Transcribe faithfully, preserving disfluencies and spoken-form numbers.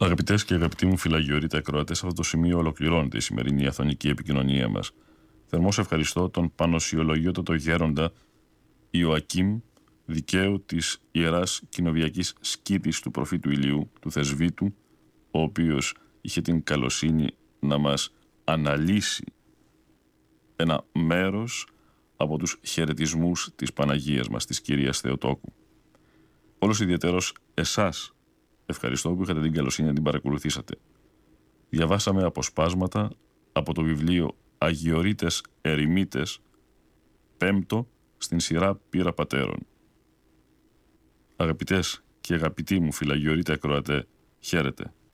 Αγαπητές και αγαπητοί μου φιλαγιορείτε ακροατές, σε αυτό το σημείο ολοκληρώνεται η σημερινή αθωνική επικοινωνία μας. Θερμός ευχαριστώ τον πανοσιολογιότατο γέροντα Ιωακήμ, δικαίου της Ιεράς Κοινοβιακής Σκήτης του προφήτου Ηλίου, του Θεσβήτου, ο οποίος είχε την καλοσύνη να μας αναλύσει ένα μέρος από τους χαιρετισμούς της Παναγίας μας, της Κυρίας Θεοτόκου. Όλος ιδιαίτερος εσάς ευχαριστώ που είχατε την καλοσύνη να την παρακολουθήσατε. Διαβάσαμε αποσπάσματα από το βιβλίο Αγιορείτες Ερημίτες, πέμπτο στην σειρά Πύρα Πατέρων. Αγαπητές και αγαπητοί μου φιλαγιορείτε ακροατέ, χαίρετε.